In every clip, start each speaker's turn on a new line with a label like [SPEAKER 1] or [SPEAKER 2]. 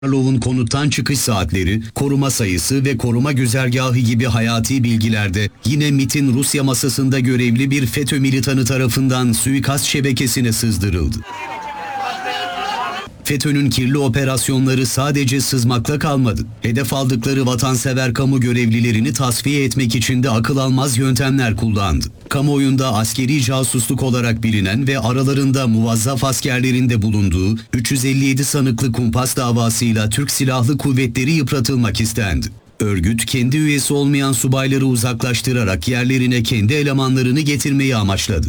[SPEAKER 1] Karlov'un konuttan çıkış saatleri, koruma sayısı ve koruma güzergahı gibi hayati bilgilerde yine MİT'in Rusya masasında görevli bir FETÖ militanı tarafından suikast şebekesine sızdırıldı. FETÖ'nün kirli operasyonları sadece sızmakla kalmadı. Hedef aldıkları vatansever kamu görevlilerini tasfiye etmek için de akıl almaz yöntemler kullandı. Kamuoyunda askeri casusluk olarak bilinen ve aralarında muvazzaf askerlerin de bulunduğu 357 sanıklı kumpas davasıyla Türk Silahlı Kuvvetleri yıpratılmak istendi. Örgüt, kendi üyesi olmayan subayları uzaklaştırarak yerlerine kendi elemanlarını getirmeyi amaçladı.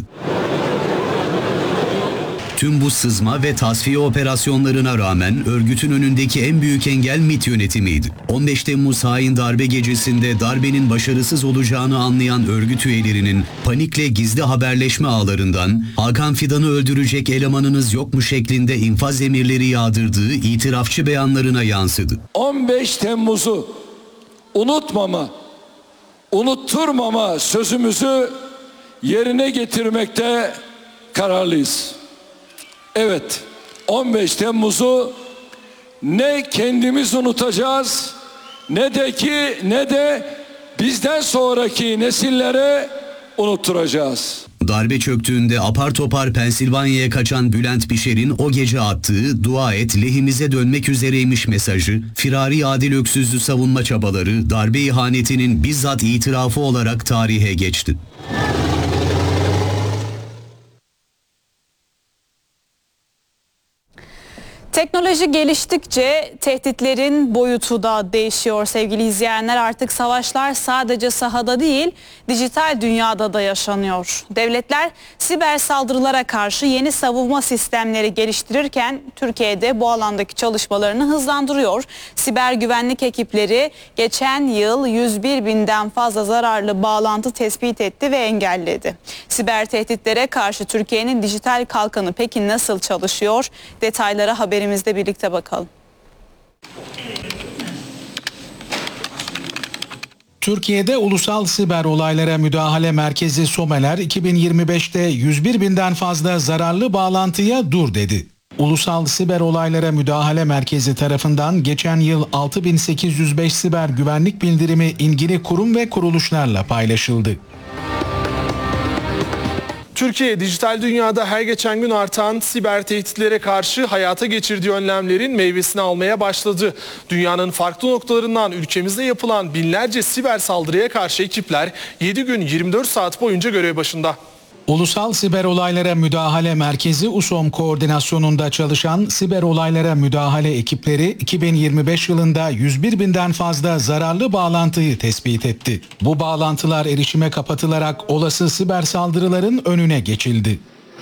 [SPEAKER 1] Tüm bu sızma ve tasfiye operasyonlarına rağmen örgütün önündeki en büyük engel MİT yönetimiydi. 15 Temmuz hain darbe gecesinde darbenin başarısız olacağını anlayan örgüt üyelerinin panikle gizli haberleşme ağlarından Hakan Fidan'ı öldürecek elemanınız yok mu şeklinde infaz emirleri yağdırdığı itirafçı beyanlarına yansıdı.
[SPEAKER 2] 15 Temmuz'u unutmama, unutturmama sözümüzü yerine getirmekte kararlıyız. Evet, 15 Temmuz'u ne kendimiz unutacağız ne de bizden sonraki nesillere unutturacağız.
[SPEAKER 1] Darbe çöktüğünde apar topar Pensilvanya'ya kaçan Bülent Bişer'in o gece attığı "Dua et, lehimize dönmek üzereymiş" mesajı, firari Adil Öksüz'ü savunma çabaları darbe ihanetinin bizzat itirafı olarak tarihe geçti.
[SPEAKER 3] Teknoloji geliştikçe tehditlerin boyutu da değişiyor sevgili izleyenler. Artık savaşlar sadece sahada değil, dijital dünyada da yaşanıyor. Devletler siber saldırılara karşı yeni savunma sistemleri geliştirirken Türkiye'de bu alandaki çalışmalarını hızlandırıyor. Siber güvenlik ekipleri geçen yıl 101 binden fazla zararlı bağlantı tespit etti ve engelledi. Siber tehditlere karşı Türkiye'nin dijital kalkanı peki nasıl çalışıyor? Detaylara haberimizde birlikte bakalım.
[SPEAKER 4] Türkiye'de Ulusal Siber Olaylara Müdahale Merkezi SOME'ler 2025'te 101 binden fazla zararlı bağlantıya dur dedi. Ulusal Siber Olaylara Müdahale Merkezi tarafından geçen yıl 6805 siber güvenlik bildirimi ilgili kurum ve kuruluşlarla paylaşıldı.
[SPEAKER 5] Türkiye dijital dünyada her geçen gün artan siber tehditlere karşı hayata geçirdiği önlemlerin meyvesini almaya başladı. Dünyanın farklı noktalarından ülkemizde yapılan binlerce siber saldırıya karşı ekipler 7 gün 24 saat boyunca görev başında.
[SPEAKER 4] Ulusal Siber Olaylara Müdahale Merkezi USOM koordinasyonunda çalışan siber olaylara müdahale ekipleri 2025 yılında 101 binden fazla zararlı bağlantıyı tespit etti. Bu bağlantılar erişime kapatılarak olası siber saldırıların önüne geçildi.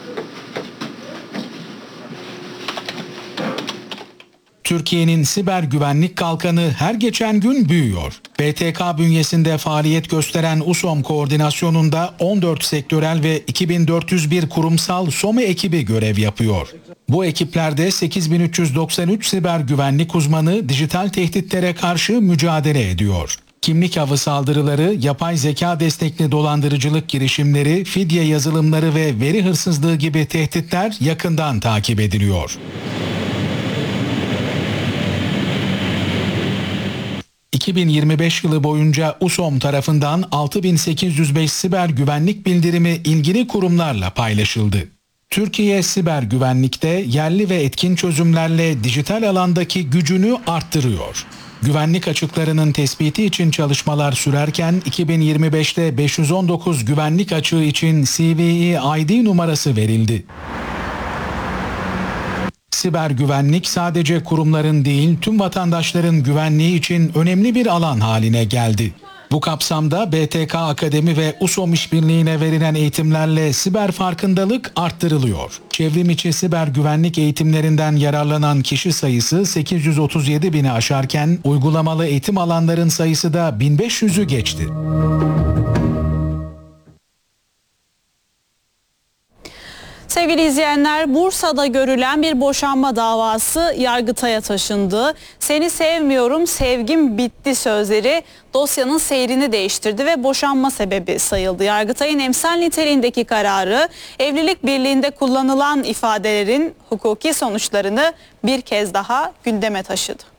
[SPEAKER 4] Türkiye'nin siber güvenlik kalkanı her geçen gün büyüyor. BTK bünyesinde faaliyet gösteren USOM koordinasyonunda 14 sektörel ve 2401 kurumsal SOME ekibi görev yapıyor. Bu ekiplerde 8393 siber güvenlik uzmanı dijital tehditlere karşı mücadele ediyor. Kimlik avı saldırıları, yapay zeka destekli dolandırıcılık girişimleri, fidye yazılımları ve veri hırsızlığı gibi tehditler yakından takip ediliyor. 2025 yılı boyunca USOM tarafından 6805 siber güvenlik bildirimi ilgili kurumlarla paylaşıldı. Türkiye siber güvenlikte yerli ve etkin çözümlerle dijital alandaki gücünü arttırıyor. Güvenlik açıklarının tespiti için çalışmalar sürerken 2025'te 519 güvenlik açığı için CVE ID numarası verildi. Siber güvenlik sadece kurumların değil, tüm vatandaşların güvenliği için önemli bir alan haline geldi. Bu kapsamda BTK Akademi ve USOM işbirliğine verilen eğitimlerle siber farkındalık arttırılıyor. Çevrim içi siber güvenlik eğitimlerinden yararlanan kişi sayısı 837 bini aşarken uygulamalı eğitim alanların sayısı da 1500'ü geçti.
[SPEAKER 3] Sevgili izleyenler, Bursa'da görülen bir boşanma davası Yargıtay'a taşındı. "Seni sevmiyorum, sevgim bitti" sözleri dosyanın seyrini değiştirdi ve boşanma sebebi sayıldı. Yargıtay'ın emsal niteliğindeki kararı, evlilik birliğinde kullanılan ifadelerin hukuki sonuçlarını bir kez daha gündeme taşıdı.